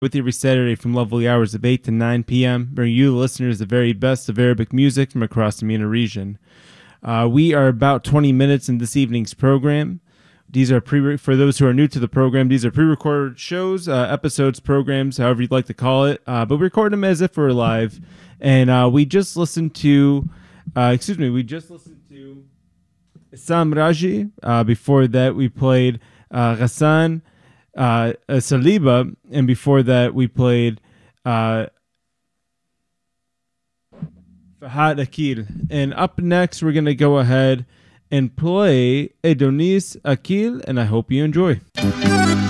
with you every Saturday from lovely hours of 8 to 9 p.m., bringing you, the listeners, the very best of Arabic music from across the MENA region. We are about 20 minutes in this evening's program. These are for those who are new to the program, these are pre-recorded shows, episodes, programs, however you'd like to call it. But we record them as if we're live. And we just listened to, Issam Raji. Before that, we played Ghassan Saliba. And before that, we played Fahad Akil. And up next, we're going to go ahead and play Adonis Akil, and I hope you enjoy.